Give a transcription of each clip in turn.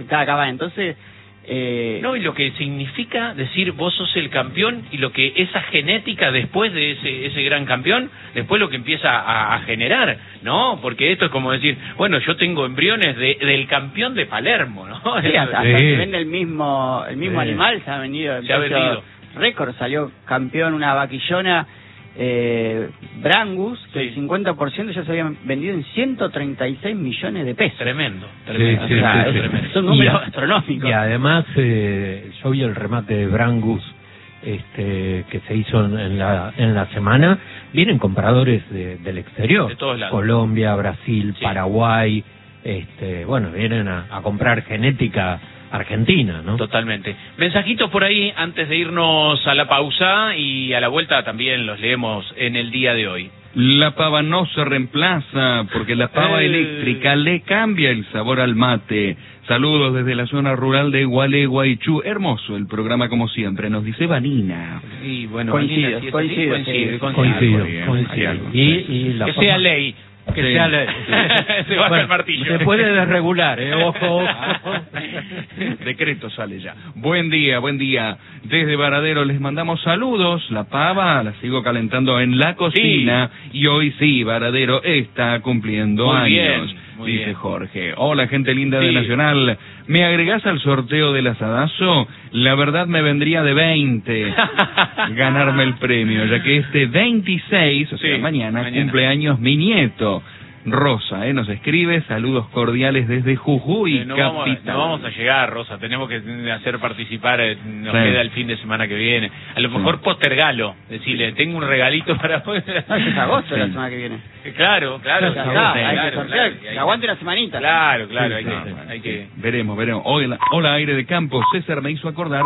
Cada entonces... No, y lo que significa decir vos sos el campeón y lo que esa genética después de ese gran campeón, después lo que empieza a generar, ¿no? Porque esto es como decir, bueno, yo tengo embriones del campeón de Palermo, ¿no? Sí, hasta se vende el mismo animal, se ha vendido. Se ha vendido. Récord, salió campeón una vaquillona, Brangus, que el 50% ya se habían vendido en 136 millones de pesos. Tremendo. Es un número astronómico. Y además, yo vi el remate de Brangus que se hizo en la semana. Vienen compradores del exterior, de todos lados. Colombia, Brasil, Paraguay, bueno, vienen a comprar genética argentina, ¿no? Totalmente. Mensajitos por ahí antes de irnos a la pausa, y a la vuelta también los leemos en el día de hoy. La pava no se reemplaza, porque la pava eléctrica le cambia el sabor al mate. Saludos desde la zona rural de Gualeguaychú. Hermoso el programa como siempre, nos dice Vanina. Y bueno, coincido. Y la que sea ley. Que sea ley. Se baja el martillo. Se puede desregular, ojo. Decreto sale ya. Buen día. Desde Varadero les mandamos saludos. La pava la sigo calentando en la cocina. Sí. Y hoy sí, Varadero está cumpliendo años. Muy dice bien. Jorge. Hola, gente linda de Nacional. ¿Me agregás al sorteo del asadazo? La verdad me vendría de 20 ganarme el premio, ya que este 26, o sea, mañana, cumpleaños mi nieto. Rosa, nos escribe, saludos cordiales desde Jujuy, capital. No vamos a llegar, Rosa, tenemos que hacer participar, nos queda el fin de semana que viene. A lo mejor postergalo, decirle, tengo un regalito para... No, es agosto la semana que viene. Claro. Hay que sortear, que aguante una semanita. Claro, hay que... Veremos. Hola, aire de campo, César me hizo acordar...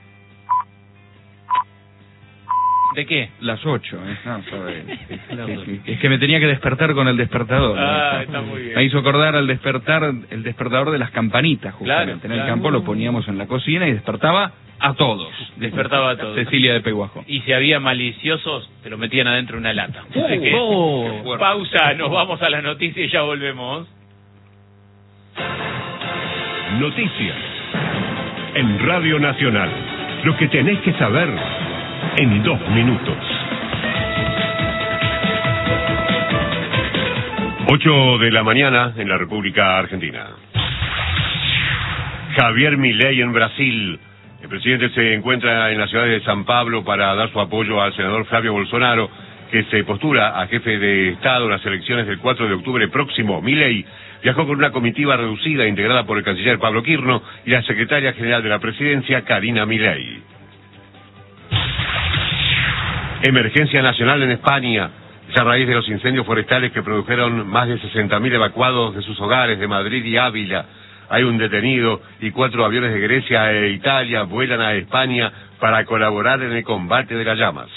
¿De qué? Las 8, es que me tenía que despertar con el despertador. Está muy bien. Me hizo acordar al despertar, el despertador de las campanitas, justamente. En el campo lo poníamos en la cocina y despertaba a todos. Despertaba a todos. Cecilia de Peguajo. Y si había maliciosos, te lo metían adentro de una lata. Así que, pausa, nos vamos a las noticias y ya volvemos. Noticias en Radio Nacional. Lo que tenés que saber en 2 minutos. 8 de la mañana en la República Argentina. Javier Milei en Brasil. El presidente se encuentra en la ciudad de San Pablo para dar su apoyo al senador Flavio Bolsonaro, que se postula a jefe de Estado en las elecciones del 4 de octubre próximo. Milei viajó con una comitiva reducida integrada por el canciller Pablo Quirno y la secretaria general de la presidencia, Karina Milei. Emergencia nacional en España. Es a raíz de los incendios forestales que produjeron más de 60.000 evacuados de sus hogares de Madrid y Ávila. Hay un detenido y 4 aviones de Grecia e Italia vuelan a España para colaborar en el combate de las llamas.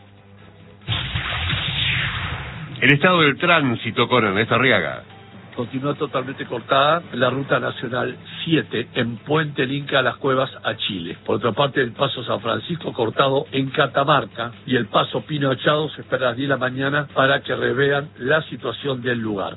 El estado del tránsito con Ernesto Arriaga. Continúa totalmente cortada la ruta nacional 7 en Puente el Inca, Las Cuevas a Chile. Por otra parte, el paso San Francisco cortado en Catamarca y el paso Pino Achado se espera a las 10 de la mañana para que revean la situación del lugar.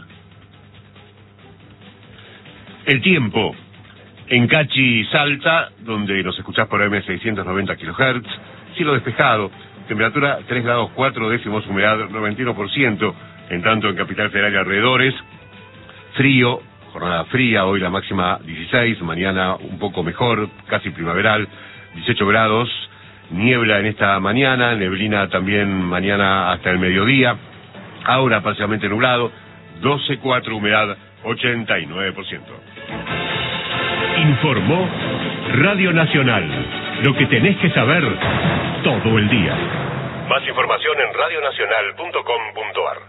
El tiempo. En Cachi, Salta, donde nos escuchás por M690 kHz, cielo despejado, temperatura 3 grados 4 décimos, humedad 91%, en tanto en Capital Federal y alrededores, frío, jornada fría, hoy la máxima 16, mañana un poco mejor, casi primaveral, 18 grados, niebla en esta mañana, neblina también mañana hasta el mediodía, ahora parcialmente nublado, 12,4, humedad 89%. Informó Radio Nacional, lo que tenés que saber todo el día. Más información en radionacional.com.ar.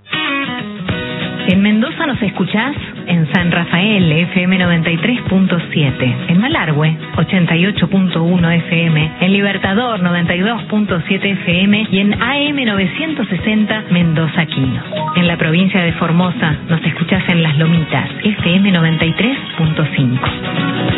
En Mendoza nos escuchás en San Rafael, FM 93.7, en Malargüe, 88.1 FM, en Libertador, 92.7 FM y en AM 960 Mendoza Quino. En la provincia de Formosa nos escuchás en Las Lomitas, FM 93.5.